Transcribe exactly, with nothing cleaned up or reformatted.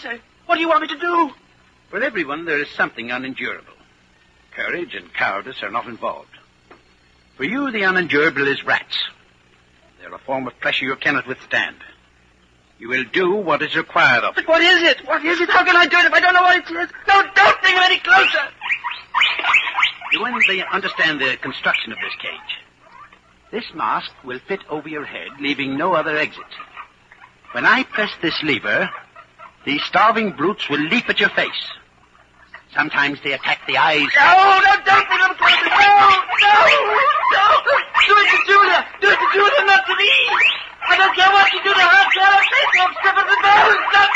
closer. What do you want me to do? For everyone, there is something unendurable. Courage and cowardice are not involved. For you, the unendurable is rats. They're a form of pressure you cannot withstand. You will do what is required of you. But what is it? What is it? How can I do it if I don't know what it is? No, don't bring him any closer. When they understand the construction of this cage, this mask will fit over your head, leaving no other exit. When I press this lever, these starving brutes will leap at your face. Sometimes they attack the eyes. No, no, don't bring him closer. No, no, no. Do it to Julia. Do it to Julia, not to me. I don't care what you do to her. Tell her face. I'm stiff as a bone. Stop